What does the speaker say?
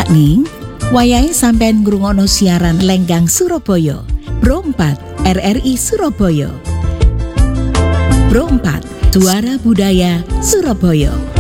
yakni wayahe sampean ngrungokno siaran Lenggang Surabaya, Pro 4 RRI Surabaya. Pro 4 Suara Budaya Surabaya.